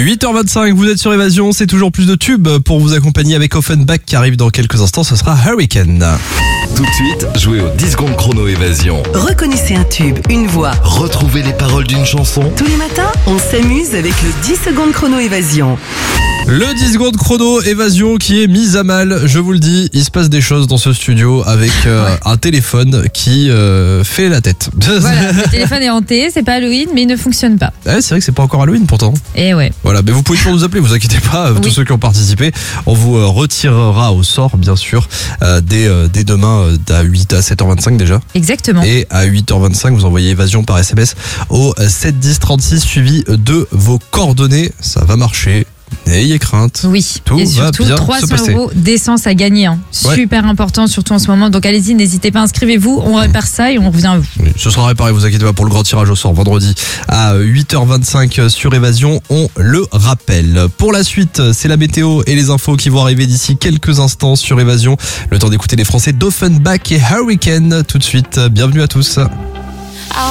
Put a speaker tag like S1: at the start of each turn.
S1: 8h25, vous êtes sur Évasion, c'est toujours plus de tubes pour vous accompagner avec Offenbach qui arrive dans quelques instants, ce sera Hurricane.
S2: Tout de suite, jouez au 10 secondes chrono Évasion.
S3: Reconnaissez un tube, une voix.
S2: Retrouvez les paroles d'une chanson.
S3: Tous les matins, on s'amuse avec le 10 secondes chrono Évasion.
S1: Le 10 secondes chrono Évasion qui est mise à mal, je vous le dis, il se passe des choses dans ce studio avec un téléphone qui fait la tête.
S4: Voilà, le téléphone est hanté, c'est pas Halloween, mais il ne fonctionne pas.
S1: Ouais, c'est vrai que c'est pas encore Halloween pourtant.
S4: Et ouais.
S1: Voilà, mais vous pouvez toujours nous appeler, vous inquiétez pas, tous ceux qui ont participé. On vous retirera au sort, bien sûr, dès demain à 7h25 déjà.
S4: Exactement.
S1: Et à 8h25, vous envoyez Évasion par SMS au 7 10 36 suivi de vos coordonnées. Ça va marcher. N'ayez crainte.
S4: Oui,
S1: tout
S4: et
S1: va
S4: surtout
S1: bien
S4: 300
S1: se passer.
S4: € d'essence à gagner. Super important, surtout en ce moment. Donc allez-y, n'hésitez pas, inscrivez-vous. On répare ça et on revient à vous.
S1: Oui, ce sera réparé, vous inquiétez pas, pour le grand tirage au sort vendredi à 8h25 sur Évasion, on le rappelle. Pour la suite, c'est la météo et les infos qui vont arriver d'ici quelques instants sur Évasion. Le temps d'écouter les Français d'Offenbach et Hurricane. Tout de suite, bienvenue à tous.